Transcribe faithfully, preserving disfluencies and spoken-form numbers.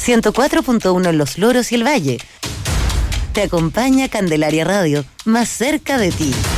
ciento cuatro punto uno en Los Loros y el Valle. Te acompaña Candelaria Radio, más cerca de ti.